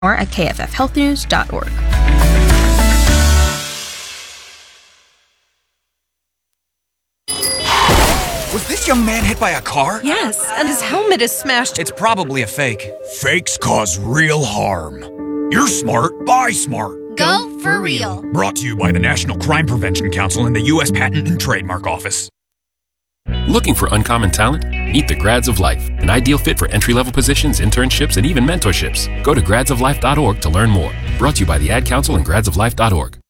More at kffhealthnews.org. Was this young man hit by a car? Yes, and his helmet is smashed. It's probably a fake. Fakes cause real harm. You're smart, buy smart. Go for real. Brought to you by the National Crime Prevention Council and the U.S. Patent and Trademark Office. Looking for uncommon talent? Meet the Grads of Life, an ideal fit for entry-level positions, internships, and even mentorships. Go to gradsoflife.org to learn more. Brought to you by the Ad Council and gradsoflife.org.